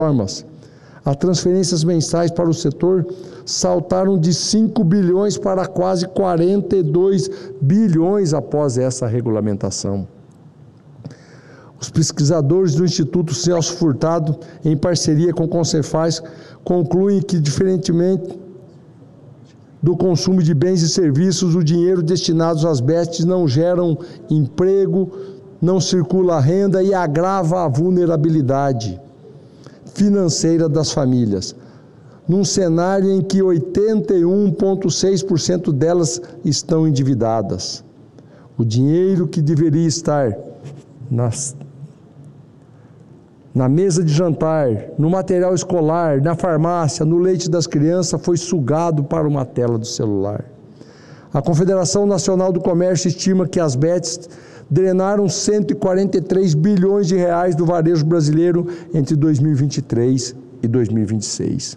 formas. As transferências mensais para o setor saltaram de 5 bilhões para quase 42 bilhões após essa regulamentação. Os pesquisadores do Instituto Celso Furtado, em parceria com o Concefaz, concluem que, diferentemente do consumo de bens e serviços, o dinheiro destinado às BETs não geram emprego, não circula renda e agrava a vulnerabilidade financeira das famílias, num cenário em que 81,6% delas estão endividadas. O dinheiro que deveria estar na mesa de jantar, no material escolar, na farmácia, no leite das crianças, foi sugado para uma tela do celular. A Confederação Nacional do Comércio estima que as BETs drenaram 143 bilhões de reais do varejo brasileiro entre 2023 e 2026.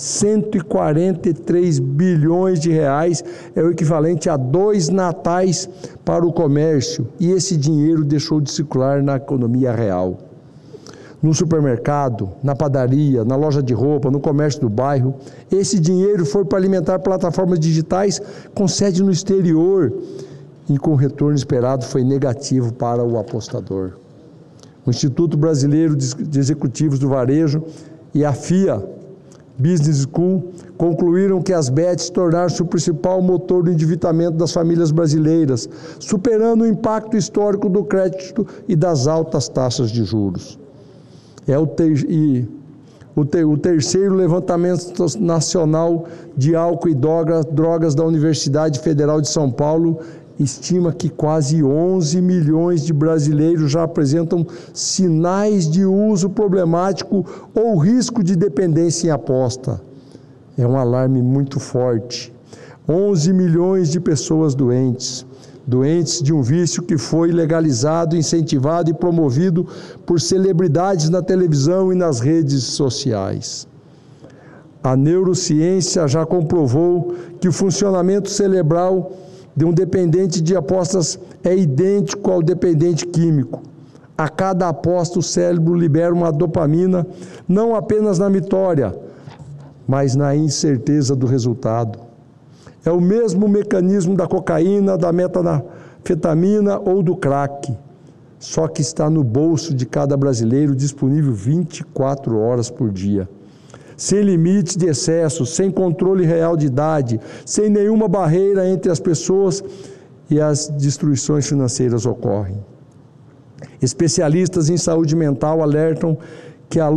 143 bilhões de reais é o equivalente a 2 natais para o comércio, e esse dinheiro deixou de circular na economia real. No supermercado, na padaria, na loja de roupa, no comércio do bairro, esse dinheiro foi para alimentar plataformas digitais com sede no exterior, e com o retorno esperado foi negativo para o apostador. O Instituto Brasileiro de Executivos do Varejo e a FIA Business School concluíram que as BETs tornaram-se o principal motor do endividamento das famílias brasileiras, superando o impacto histórico do crédito e das altas taxas de juros. O terceiro levantamento nacional de álcool e drogas da Universidade Federal de São Paulo estima que quase 11 milhões de brasileiros já apresentam sinais de uso problemático ou risco de dependência em aposta. É um alarme muito forte. 11 milhões de pessoas doentes de um vício que foi legalizado, incentivado e promovido por celebridades na televisão e nas redes sociais. A neurociência já comprovou que o funcionamento cerebral de um dependente de apostas é idêntico ao dependente químico. A cada aposta, o cérebro libera uma dopamina, não apenas na vitória, mas na incerteza do resultado. É o mesmo mecanismo da cocaína, da metanfetamina ou do crack, só que está no bolso de cada brasileiro, disponível 24 horas por dia. Sem limites de excesso, sem controle real de idade, sem nenhuma barreira entre as pessoas, e as destruições financeiras ocorrem. Especialistas em saúde mental alertam que a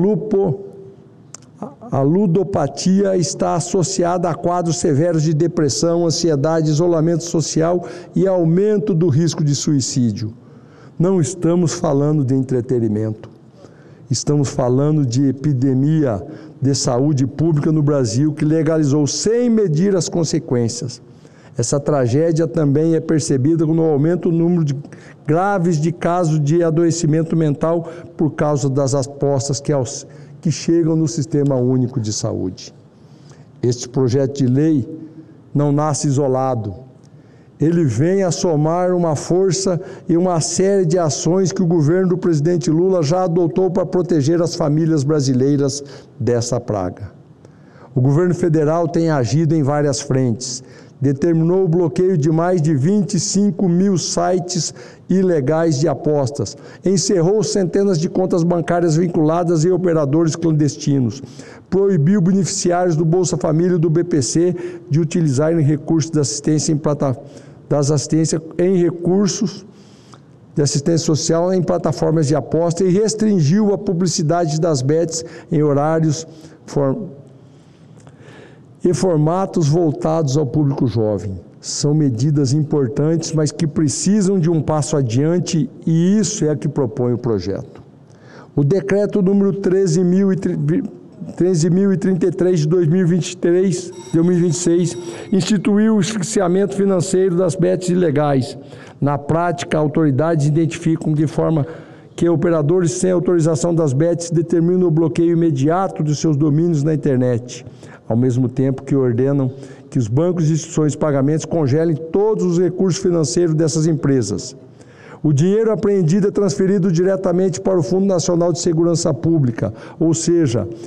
ludopatia está associada a quadros severos de depressão, ansiedade, isolamento social e aumento do risco de suicídio. Não estamos falando de entretenimento, estamos falando de epidemia de saúde pública no Brasil que legalizou sem medir as consequências. Essa tragédia também é percebida no aumento do número graves de casos de adoecimento mental por causa das apostas que chegam no Sistema Único de Saúde. Este projeto de lei não nasce isolado. Ele vem a somar uma força e uma série de ações que o governo do presidente Lula já adotou para proteger as famílias brasileiras dessa praga. O governo federal tem agido em várias frentes. Determinou o bloqueio de mais de 25 mil sites ilegais de apostas, encerrou centenas de contas bancárias vinculadas e operadores clandestinos, proibiu beneficiários do Bolsa Família e do BPC de utilizarem recursos de assistência recursos de assistência social em plataformas de aposta e restringiu a publicidade das BETs em horários e formatos voltados ao público jovem. São medidas importantes, mas que precisam de um passo adiante, e isso é o que propõe o projeto. O decreto número 13.033 de 2026 instituiu o asfixiamento financeiro das BETs ilegais. Na prática, autoridades identificam de forma que operadores sem autorização das BETs determinam o bloqueio imediato dos seus domínios na internet, ao mesmo tempo que ordenam que os bancos e instituições de pagamentos congelem todos os recursos financeiros dessas empresas. O dinheiro apreendido é transferido diretamente para o Fundo Nacional de Segurança Pública, ou seja,